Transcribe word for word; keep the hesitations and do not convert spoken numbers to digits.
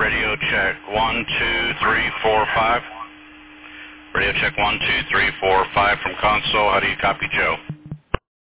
Radio check one, two, three, four, five. Radio check one, two, three, four, five from console. How do you copy, Joe?